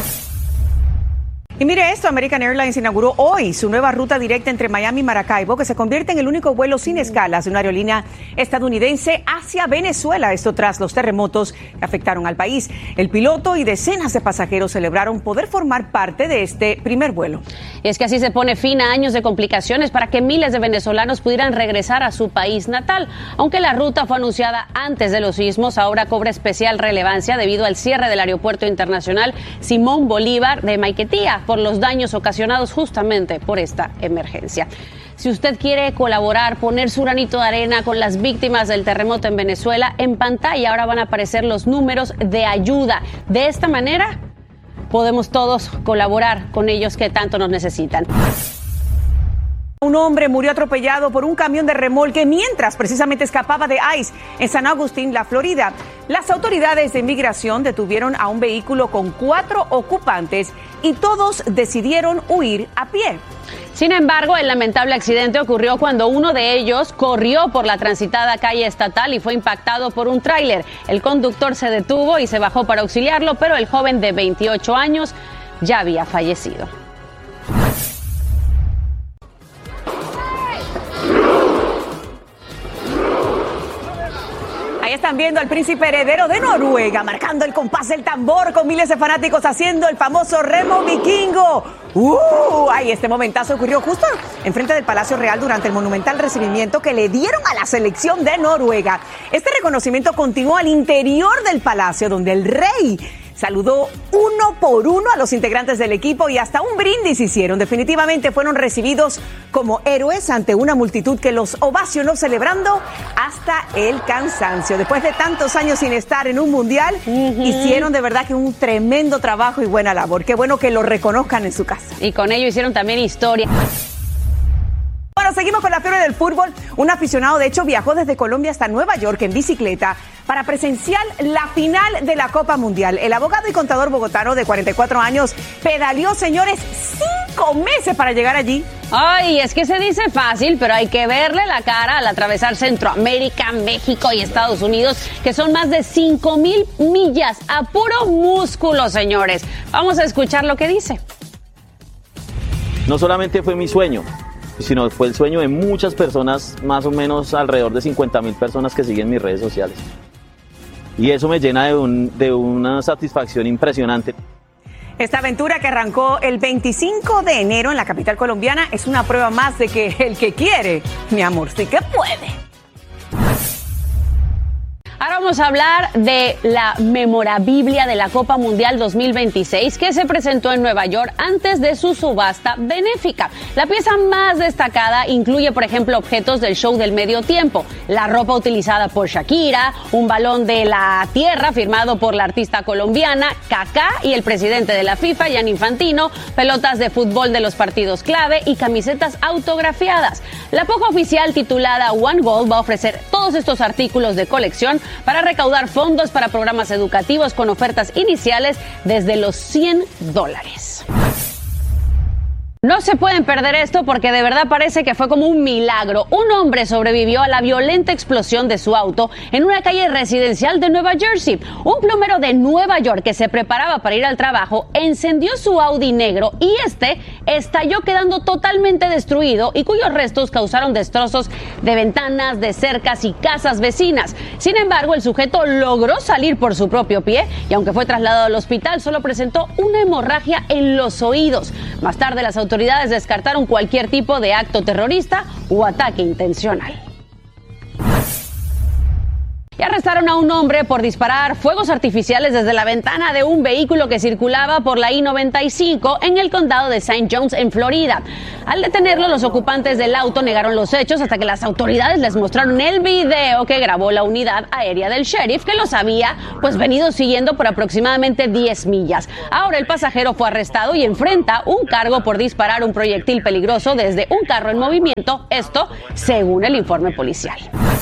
Y mire esto, American Airlines inauguró hoy su nueva ruta directa entre Miami y Maracaibo, que se convierte en el único vuelo sin escalas de una aerolínea estadounidense hacia Venezuela, esto tras los terremotos que afectaron al país. El piloto y decenas de pasajeros celebraron poder formar parte de este primer vuelo. Y es que así se pone fin a años de complicaciones para que miles de venezolanos pudieran regresar a su país natal. Aunque la ruta fue anunciada antes de los sismos, ahora cobra especial relevancia debido al cierre del Aeropuerto Internacional Simón Bolívar de Maiquetía por los daños ocasionados justamente por esta emergencia. Si usted quiere colaborar, poner su granito de arena con las víctimas del terremoto en Venezuela, en pantalla ahora van a aparecer los números de ayuda. De esta manera podemos todos colaborar con ellos que tanto nos necesitan. Un hombre murió atropellado por un camión de remolque mientras precisamente escapaba de ICE en San Agustín, la Florida. Las autoridades de inmigración detuvieron a un vehículo con 4 ocupantes y todos decidieron huir a pie. Sin embargo, el lamentable accidente ocurrió cuando uno de ellos corrió por la transitada calle estatal y fue impactado por un tráiler. El conductor se detuvo y se bajó para auxiliarlo, pero el joven de 28 años ya había fallecido. Ahí están viendo al príncipe heredero de Noruega marcando el compás del tambor con miles de fanáticos haciendo el famoso remo vikingo. Ay, este momentazo ocurrió justo enfrente del Palacio Real durante el monumental recibimiento que le dieron a la selección de Noruega. Este reconocimiento continuó al interior del palacio, donde el rey saludó uno por uno a los integrantes del equipo y hasta un brindis hicieron. Definitivamente fueron recibidos como héroes ante una multitud que los ovacionó celebrando hasta el cansancio. Después de tantos años sin estar en un mundial, hicieron de verdad que un tremendo trabajo y buena labor. Qué bueno que lo reconozcan en su casa. Y con ello hicieron también historia. Bueno, seguimos con la fiebre del fútbol. Un aficionado, de hecho, viajó desde Colombia hasta Nueva York en bicicleta para presenciar la final de la Copa Mundial. El abogado y contador bogotano de 44 años pedaleó, señores, 5 meses para llegar allí. Ay, es que se dice fácil, pero hay que verle la cara al atravesar Centroamérica, México y Estados Unidos, que son más de 5,000 millas a puro músculo, señores. Vamos a escuchar lo que dice. No solamente fue mi sueño, sino fue el sueño de muchas personas, más o menos alrededor de 50,000 personas que siguen mis redes sociales. Y eso me llena de una satisfacción impresionante. Esta aventura, que arrancó el 25 de enero en la capital colombiana, es una prueba más de que el que quiere, mi amor, sí que puede. Ahora vamos a hablar de la memorabilia de la Copa Mundial 2026 que se presentó en Nueva York antes de su subasta benéfica. La pieza más destacada incluye, por ejemplo, objetos del show del medio tiempo, la ropa utilizada por Shakira, un balón de la tierra firmado por la artista colombiana, Kaká y el presidente de la FIFA, Gianni Infantino, pelotas de fútbol de los partidos clave y camisetas autografiadas. La puja oficial titulada One Goal va a ofrecer todos estos artículos de colección para recaudar fondos para programas educativos con ofertas iniciales desde los $100. No se pueden perder esto porque de verdad parece que fue como un milagro. Un hombre sobrevivió a la violenta explosión de su auto en una calle residencial de Nueva Jersey. Un plomero de Nueva York que se preparaba para ir al trabajo encendió su Audi negro y este estalló quedando totalmente destruido y cuyos restos causaron destrozos de ventanas, de cercas y casas vecinas. Sin embargo, el sujeto logró salir por su propio pie y aunque fue trasladado al hospital, solo presentó una hemorragia en los oídos. Más tarde, las autoridades descartaron cualquier tipo de acto terrorista o ataque intencional. Y arrestaron a un hombre por disparar fuegos artificiales desde la ventana de un vehículo que circulaba por la I-95 en el condado de St. John's, en Florida. Al detenerlo, los ocupantes del auto negaron los hechos hasta que las autoridades les mostraron el video que grabó la unidad aérea del sheriff, que los había venido siguiendo por aproximadamente 10 millas. Ahora el pasajero fue arrestado y enfrenta un cargo por disparar un proyectil peligroso desde un carro en movimiento, esto según el informe policial.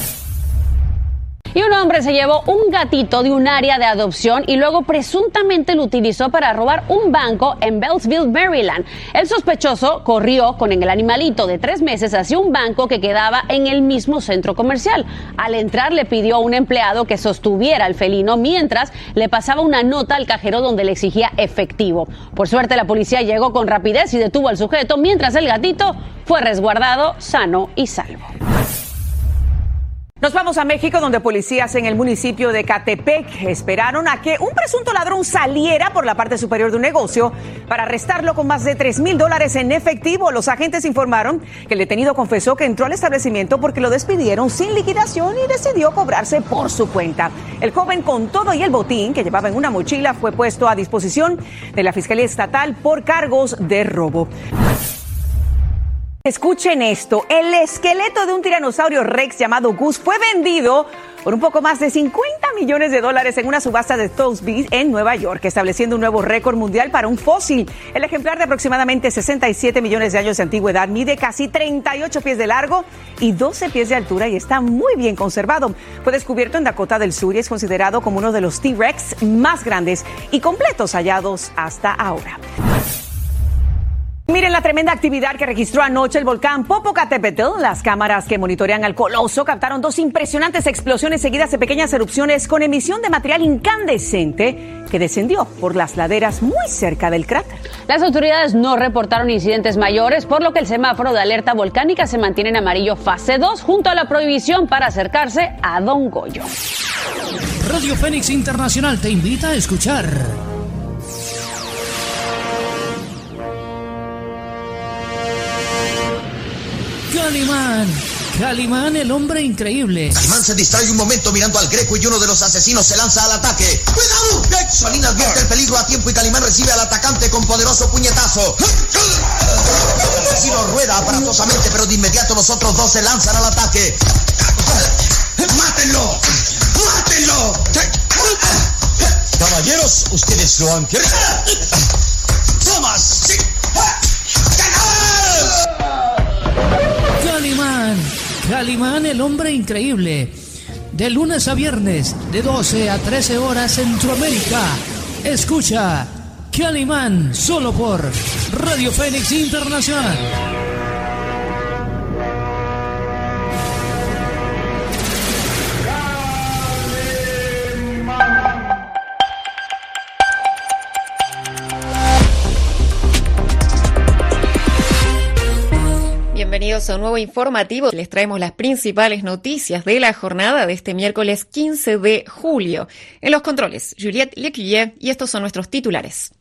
Y un hombre se llevó un gatito de un área de adopción y luego presuntamente lo utilizó para robar un banco en Beltsville, Maryland. El sospechoso corrió con el animalito de 3 meses hacia un banco que quedaba en el mismo centro comercial. Al entrar le pidió a un empleado que sostuviera al felino mientras le pasaba una nota al cajero donde le exigía efectivo. Por suerte la policía llegó con rapidez y detuvo al sujeto mientras el gatito fue resguardado sano y salvo. Nos vamos a México, donde policías en el municipio de Catepec esperaron a que un presunto ladrón saliera por la parte superior de un negocio para arrestarlo con más de $3,000 en efectivo. Los agentes informaron que el detenido confesó que entró al establecimiento porque lo despidieron sin liquidación y decidió cobrarse por su cuenta. El joven, con todo y el botín que llevaba en una mochila, fue puesto a disposición de la Fiscalía Estatal por cargos de robo. Escuchen esto, el esqueleto de un tiranosaurio rex llamado Gus fue vendido por un poco más de $50 millones en una subasta de Sotheby's en Nueva York, estableciendo un nuevo récord mundial para un fósil. El ejemplar de aproximadamente 67 millones de años de antigüedad mide casi 38 pies de largo y 12 pies de altura y está muy bien conservado. Fue descubierto en Dakota del Sur y es considerado como uno de los T-Rex más grandes y completos hallados hasta ahora. Miren la tremenda actividad que registró anoche el volcán Popocatépetl. Las cámaras que monitorean al coloso captaron 2 impresionantes explosiones seguidas de pequeñas erupciones con emisión de material incandescente que descendió por las laderas muy cerca del cráter. Las autoridades no reportaron incidentes mayores, por lo que el semáforo de alerta volcánica se mantiene en amarillo fase 2, junto a la prohibición para acercarse a Don Goyo. Radio Fénix Internacional te invita a escuchar Calimán, el hombre increíble. Calimán se distrae un momento mirando al Greco y uno de los asesinos se lanza al ataque. ¡Cuidado! Solín advierte el peligro a tiempo y Calimán recibe al atacante con poderoso puñetazo. El asesino rueda aparatosamente, pero de inmediato los otros 2 se lanzan al ataque. ¡Mátenlo! ¡Mátenlo! Caballeros, ustedes lo han querido. ¡Tomas! Calimán, el hombre increíble. De lunes a viernes, de 12 a 13 horas Centroamérica. Escucha Calimán solo por Radio Fénix Internacional. Bienvenidos a un nuevo informativo. Les traemos las principales noticias de la jornada de este miércoles 15 de julio. En los controles, Juliette Lecuyer, y estos son nuestros titulares.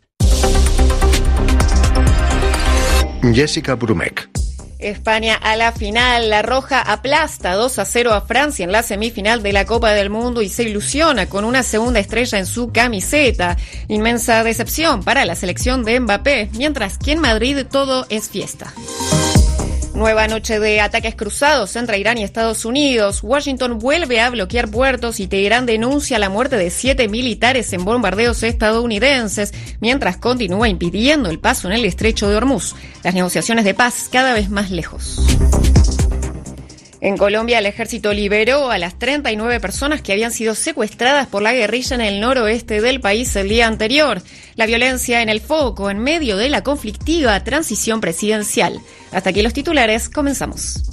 Jessica Brumek. España a la final. La Roja aplasta 2-0 a Francia en la semifinal de la Copa del Mundo y se ilusiona con una segunda estrella en su camiseta. Inmensa decepción para la selección de Mbappé, mientras que en Madrid todo es fiesta. Nueva noche de ataques cruzados entre Irán y Estados Unidos. Washington vuelve a bloquear puertos y Teherán denuncia la muerte de 7 militares en bombardeos estadounidenses, mientras continúa impidiendo el paso en el estrecho de Hormuz. Las negociaciones de paz cada vez más lejos. En Colombia, el ejército liberó a las 39 personas que habían sido secuestradas por la guerrilla en el noroeste del país el día anterior. La violencia en el foco en medio de la conflictiva transición presidencial. Hasta aquí los titulares, comenzamos.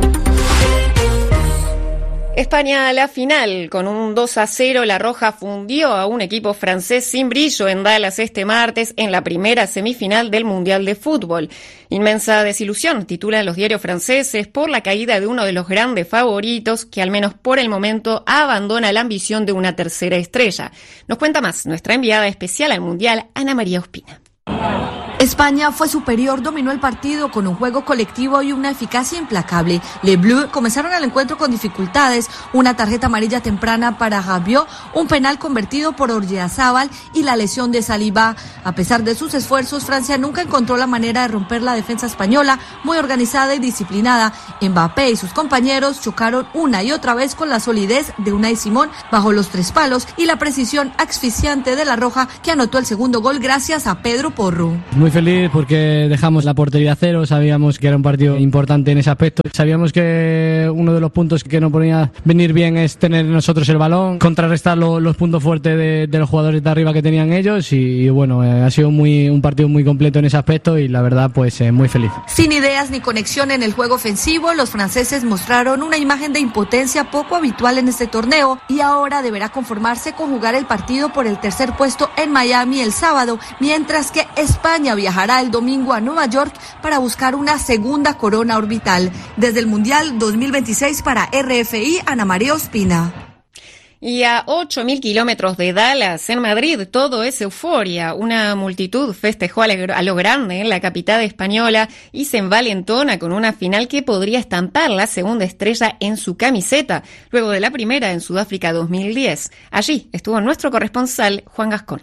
España a la final. Con un 2-0, La Roja fundió a un equipo francés sin brillo en Dallas este martes en la primera semifinal del Mundial de Fútbol. Inmensa desilusión, titulan los diarios franceses, por la caída de uno de los grandes favoritos que al menos por el momento abandona la ambición de una tercera estrella. Nos cuenta más nuestra enviada especial al Mundial, Ana María Ospina. España fue superior, dominó el partido con un juego colectivo y una eficacia implacable. Les Bleus comenzaron el encuentro con dificultades, una tarjeta amarilla temprana para Rabiot, un penal convertido por Oyarzabal y la lesión de Saliba. A pesar de sus esfuerzos, Francia nunca encontró la manera de romper la defensa española, muy organizada y disciplinada. Mbappé y sus compañeros chocaron una y otra vez con la solidez de Unai Simón bajo los tres palos y la precisión asfixiante de La Roja, que anotó el segundo gol gracias a Pedro Porro. Muy feliz porque dejamos la portería a cero, sabíamos que era un partido importante en ese aspecto, sabíamos que uno de los puntos que no podía venir bien es tener nosotros el balón, contrarrestar los puntos fuertes de los jugadores de arriba que tenían ellos y bueno, ha sido un partido muy completo en ese aspecto y la verdad pues muy feliz. Sin ideas ni conexión en el juego ofensivo, los franceses mostraron una imagen de impotencia poco habitual en este torneo y ahora deberá conformarse con jugar el partido por el tercer puesto en Miami el sábado, mientras que España viajará el domingo a Nueva York para buscar una segunda corona orbital. Desde el Mundial 2026 para RFI, Ana María Ospina. Y a 8.000 kilómetros de Dallas, en Madrid, todo es euforia. Una multitud festejó a lo grande en la capital española y se envalentona con una final que podría estampar la segunda estrella en su camiseta, luego de la primera en Sudáfrica 2010. Allí estuvo nuestro corresponsal, Juan Gascón.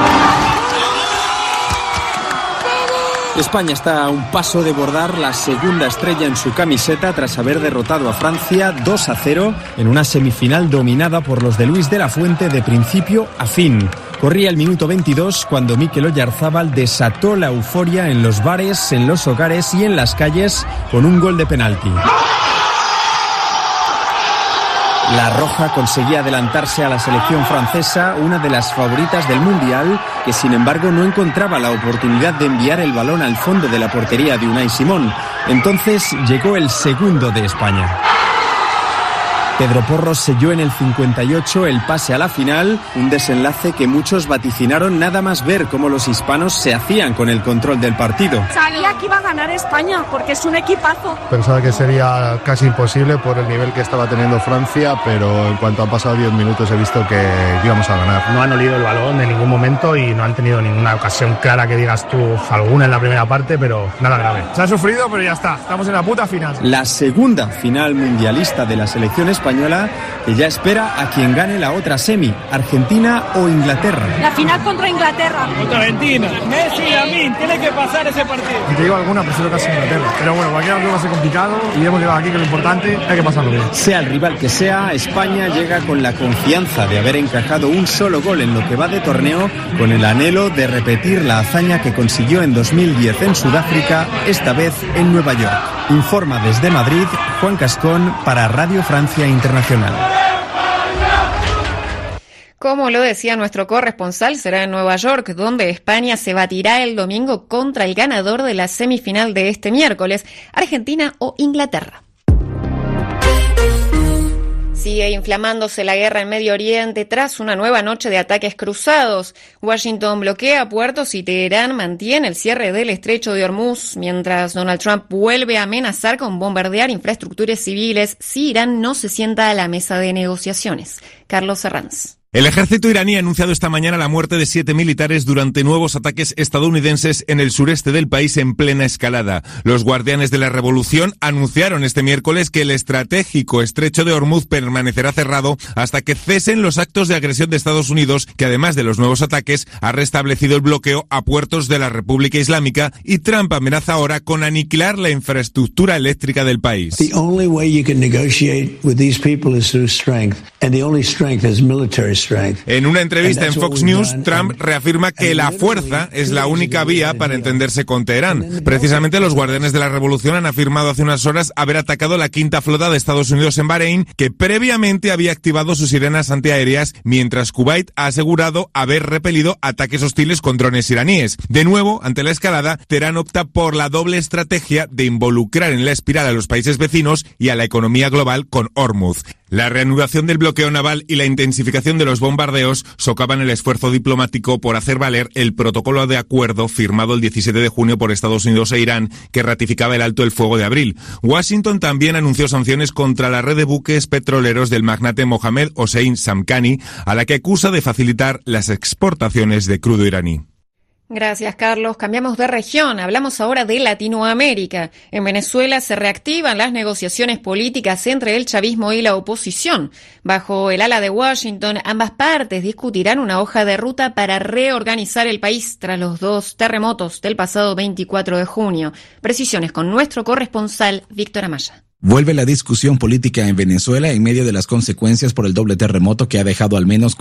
España está a un paso de bordar la segunda estrella en su camiseta tras haber derrotado a Francia 2-0 en una semifinal dominada por los de Luis de la Fuente de principio a fin. Corría el minuto 22 cuando Mikel Oyarzabal desató la euforia en los bares, en los hogares y en las calles con un gol de penalti. La Roja conseguía adelantarse a la selección francesa, una de las favoritas del Mundial, que sin embargo no encontraba la oportunidad de enviar el balón al fondo de la portería de Unai Simón. Entonces llegó el segundo de España. Pedro Porro selló en el 58 el pase a la final, un desenlace que muchos vaticinaron nada más ver cómo los hispanos se hacían con el control del partido. Sabía que iba a ganar España porque es un equipazo. Pensaba que sería casi imposible por el nivel que estaba teniendo Francia, pero en cuanto han pasado 10 minutos he visto que íbamos a ganar. No han olido el balón en ningún momento y no han tenido ninguna ocasión clara que digas tú, alguna en la primera parte, pero nada grave. Se ha sufrido, pero ya está, estamos en la puta final. La segunda final mundialista de la selección española, que ya espera a quien gane la otra semi, Argentina o Inglaterra. La final contra Inglaterra. Contra Argentina. Messi y Lamin, tiene que pasar ese partido. Si te digo alguna, prefiero casi Inglaterra. Pero bueno, cualquiera va a ser complicado y hemos llegado aquí, que lo importante hay que pasarlo bien. Sea el rival que sea, España llega con la confianza de haber encajado un solo gol en lo que va de torneo, con el anhelo de repetir la hazaña que consiguió en 2010 en Sudáfrica, esta vez en Nueva York. Informa desde Madrid, Juan Cascón para Radio Francia Internacional. Como lo decía nuestro corresponsal, será en Nueva York, donde España se batirá el domingo contra el ganador de la semifinal de este miércoles, Argentina o Inglaterra. Sigue inflamándose la guerra en Medio Oriente tras una nueva noche de ataques cruzados. Washington bloquea puertos y Teherán mantiene el cierre del estrecho de Hormuz, mientras Donald Trump vuelve a amenazar con bombardear infraestructuras civiles si Irán no se sienta a la mesa de negociaciones. Carlos Herranz. El ejército iraní ha anunciado esta mañana la muerte de 7 militares durante nuevos ataques estadounidenses en el sureste del país en plena escalada. Los guardianes de la revolución anunciaron este miércoles que el estratégico estrecho de Hormuz permanecerá cerrado hasta que cesen los actos de agresión de Estados Unidos, que además de los nuevos ataques ha restablecido el bloqueo a puertos de la República Islámica, y Trump amenaza ahora con aniquilar la infraestructura eléctrica del país. The only way you can negotiate with these people is through strength. En una entrevista en Fox News, Trump reafirma que la fuerza es la única vía para entenderse con Teherán. Precisamente los guardianes de la revolución han afirmado hace unas horas haber atacado la quinta flota de Estados Unidos en Bahrein, que previamente había activado sus sirenas antiaéreas, mientras Kuwait ha asegurado haber repelido ataques hostiles con drones iraníes. De nuevo, ante la escalada, Teherán opta por la doble estrategia de involucrar en la espiral a los países vecinos y a la economía global con Hormuz. La reanudación del bloqueo naval y la intensificación de los bombardeos socavan el esfuerzo diplomático por hacer valer el protocolo de acuerdo firmado el 17 de junio por Estados Unidos e Irán, que ratificaba el alto el fuego de abril. Washington también anunció sanciones contra la red de buques petroleros del magnate Mohammed Hossein Samkhani, a la que acusa de facilitar las exportaciones de crudo iraní. Gracias, Carlos. Cambiamos de región. Hablamos ahora de Latinoamérica. En Venezuela se reactivan las negociaciones políticas entre el chavismo y la oposición. Bajo el ala de Washington, ambas partes discutirán una hoja de ruta para reorganizar el país tras los 2 terremotos del pasado 24 de junio. Precisiones con nuestro corresponsal, Víctor Amaya. Vuelve la discusión política en Venezuela en medio de las consecuencias por el doble terremoto que ha dejado al menos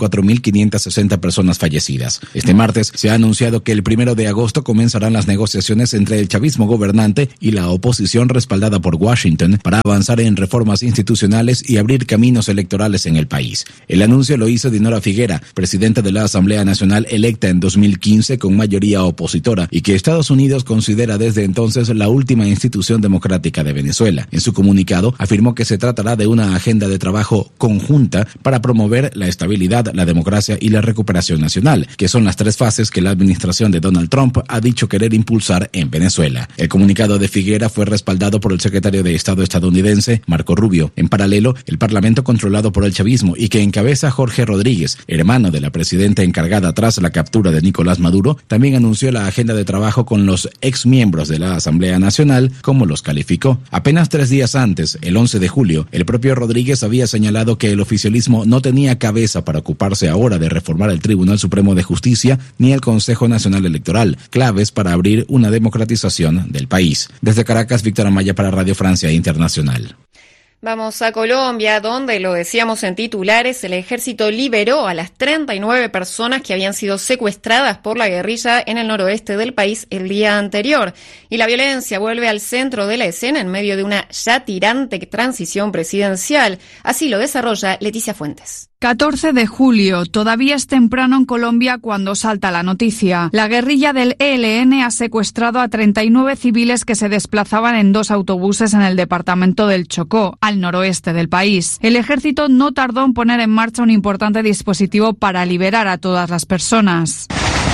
4.560 personas fallecidas. Este martes se ha anunciado que el 1 de agosto comenzarán las negociaciones entre el chavismo gobernante y la oposición respaldada por Washington para avanzar en reformas institucionales y abrir caminos electorales en el país. El anuncio lo hizo Dinora Figuera, presidenta de la Asamblea Nacional electa en 2015 con mayoría opositora y que Estados Unidos considera desde entonces la última institución democrática de Venezuela. En su comunicado afirmó que se tratará de una agenda de trabajo conjunta para promover la estabilidad, la democracia y la recuperación nacional, que son las 3 fases que la administración de Donald Trump ha dicho querer impulsar en Venezuela. El comunicado de Figuera fue respaldado por el secretario de Estado estadounidense, Marco Rubio. En paralelo, el Parlamento controlado por el chavismo y que encabeza Jorge Rodríguez, hermano de la presidenta encargada tras la captura de Nicolás Maduro, también anunció la agenda de trabajo con los exmiembros de la Asamblea Nacional, como los calificó. Apenas 3 días antes, el 11 de julio, el propio Rodríguez había señalado que el oficialismo no tenía cabeza para ocuparse ahora de reformar el Tribunal Supremo de Justicia ni el Consejo Nacional Electoral, claves para abrir una democratización del país. Desde Caracas, Víctor Amaya para Radio Francia Internacional. Vamos a Colombia, donde, lo decíamos en titulares, el ejército liberó a las 39 personas que habían sido secuestradas por la guerrilla en el noroeste del país el día anterior. Y la violencia vuelve al centro de la escena en medio de una ya tirante transición presidencial. Así lo desarrolla Leticia Fuentes. 14 de julio, todavía es temprano en Colombia cuando salta la noticia. La guerrilla del ELN ha secuestrado a 39 civiles que se desplazaban en 2 autobuses en el departamento del Chocó, al noroeste del país. El ejército no tardó en poner en marcha un importante dispositivo para liberar a todas las personas.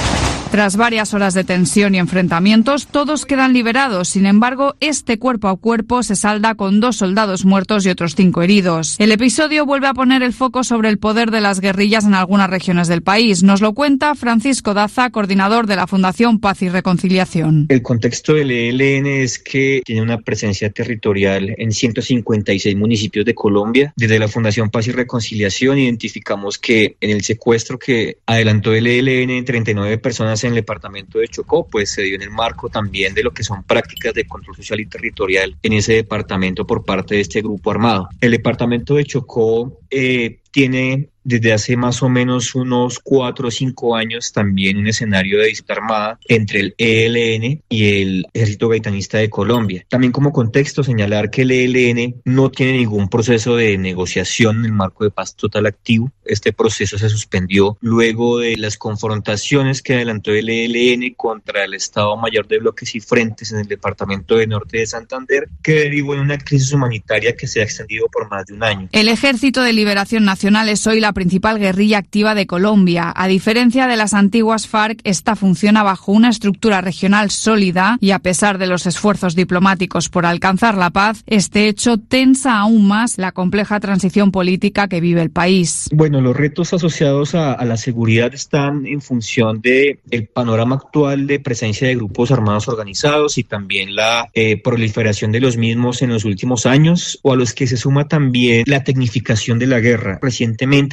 Tras varias horas de tensión y enfrentamientos, todos quedan liberados. Sin embargo, este cuerpo a cuerpo se salda con 2 soldados muertos y otros 5 heridos. El episodio vuelve a poner el foco sobre el poder de las guerrillas en algunas regiones del país. Nos lo cuenta Francisco Daza, coordinador de la Fundación Paz y Reconciliación. El contexto del ELN es que tiene una presencia territorial en 156 municipios de Colombia. Desde la Fundación Paz y Reconciliación identificamos que en el secuestro que adelantó el ELN en 39 personas en el departamento de Chocó, pues se dio en el marco también de lo que son prácticas de control social y territorial en ese departamento por parte de este grupo armado. El departamento de Chocó tiene desde hace más o menos unos 4 o 5 años también un escenario de disputa armada entre el ELN y el Ejército Gaitanista de Colombia. También como contexto señalar que el ELN no tiene ningún proceso de negociación en el marco de paz total activo. Este proceso se suspendió luego de las confrontaciones que adelantó el ELN contra el Estado Mayor de Bloques y Frentes en el departamento de Norte de Santander, que derivó en una crisis humanitaria que se ha extendido por más de un año. El Ejército de Liberación Nacional es hoy la principal guerrilla activa de Colombia. A diferencia de las antiguas FARC, esta funciona bajo una estructura regional sólida y, a pesar de los esfuerzos diplomáticos por alcanzar la paz, este hecho tensa aún más la compleja transición política que vive el país. Bueno, los retos asociados a la seguridad están en función del panorama actual de presencia de grupos armados organizados y también la proliferación de los mismos en los últimos años, o a los que se suma también la tecnificación de la guerra. Recientemente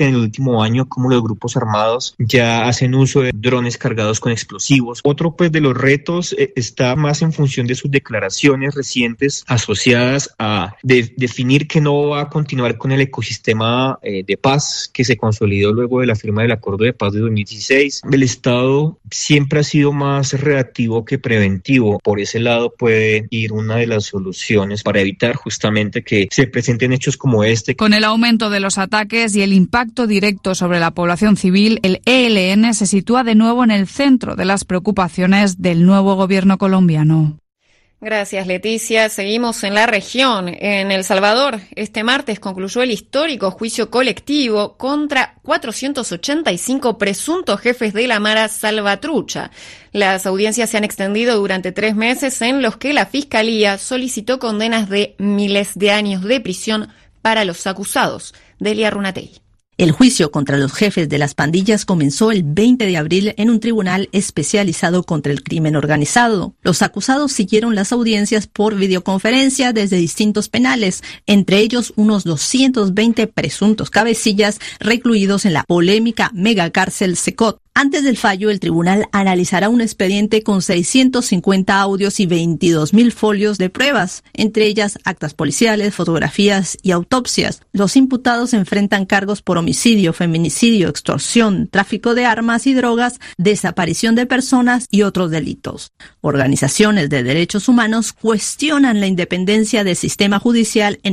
en el último año cómo los grupos armados ya hacen uso de drones cargados con explosivos. Otro pues de los retos está más en función de sus declaraciones recientes asociadas a definir que no va a continuar con el ecosistema de paz que se consolidó luego de la firma del Acuerdo de Paz de 2016. El Estado siempre ha sido más reactivo que preventivo. Por ese lado puede ir una de las soluciones para evitar justamente que se presenten hechos como este. Con el aumento de los ataques y el impacto directo sobre la población civil, el ELN se sitúa de nuevo en el centro de las preocupaciones del nuevo gobierno colombiano. Gracias, Leticia. Seguimos en la región. En El Salvador, este martes concluyó el histórico juicio colectivo contra 485 presuntos jefes de la Mara Salvatrucha. Las audiencias se han extendido durante 3 meses en los que la Fiscalía solicitó condenas de miles de años de prisión para los acusados. Delia Runatey. El juicio contra los jefes de las pandillas comenzó el 20 de abril en un tribunal especializado contra el crimen organizado. Los acusados siguieron las audiencias por videoconferencia desde distintos penales, entre ellos unos 220 presuntos cabecillas recluidos en la polémica megacárcel Secot. Antes del fallo, el tribunal analizará un expediente con 650 audios y 22.000 folios de pruebas, entre ellas actas policiales, fotografías y autopsias. Los imputados enfrentan cargos por homicidio, feminicidio, extorsión, tráfico de armas y drogas, desaparición de personas y otros delitos. Organizaciones de derechos humanos cuestionan la independencia del sistema judicial en